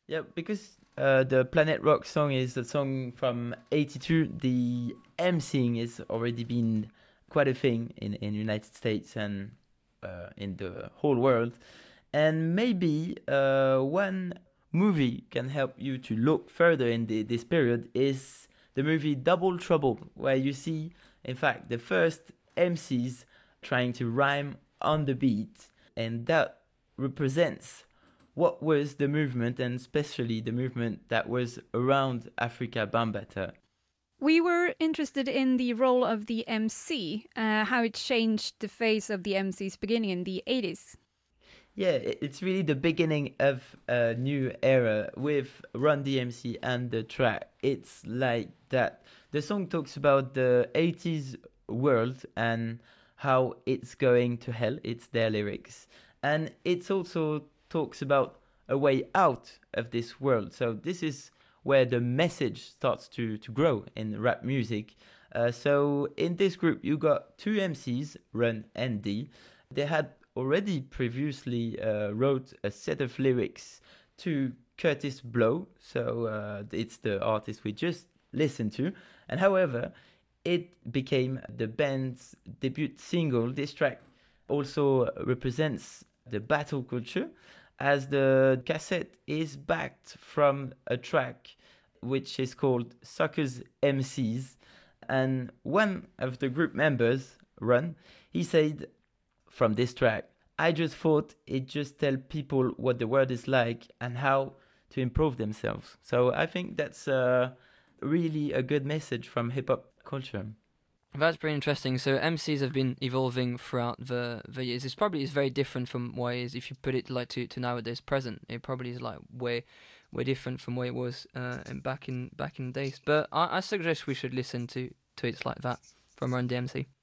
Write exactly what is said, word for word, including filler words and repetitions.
Yeah, because uh, the Planet Rock song is a song from eighty-two. The emceeing has already been quite a thing in in United States and uh, in the whole world. And maybe uh, one movie can help you to look further in the, this period is the movie Double Trouble, where you see, in fact, the first M Cs trying to rhyme on the beat, and that represents what was the movement, and especially the movement that was around Afrika Bambaataa. We were interested in the role of the M C, uh, how it changed the face of the M Cs beginning in the eighties. Yeah, it's really the beginning of a new era with Run D M C and the track. It's like that. The song talks about the eighties world and how it's going to hell. It's their lyrics. And it also talks about a way out of this world. So this is where the message starts to, to grow in rap music. Uh, so in this group, you got two M Cs, Run and D. They had already previously uh, wrote a set of lyrics to Curtis Blow, so uh, it's the artist we just listened to. And however, it became the band's debut single. This track also represents the battle culture, as the cassette is backed from a track which is called Suckers M Cs. And one of the group members, Run, he said from this track, I just thought it just tell people what the world is like and how to improve themselves. So I think that's uh, really a good message from hip hop culture. That's pretty interesting. So M Cs have been evolving throughout the, the years. It's probably is very different from what it is if you put it like to, to nowadays present. It probably is like way way different from what it was uh, in back in back in the days. But I, I suggest we should listen to, to It's Like That from Run D M C.